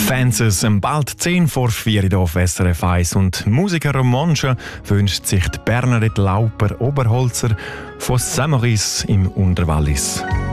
Fences, bald 10 vor 4 hier auf SRF 1 und Musiker Romanche wünscht sich die Bernadette Lauper-Oberholzer von Saint-Maurice im Unterwallis.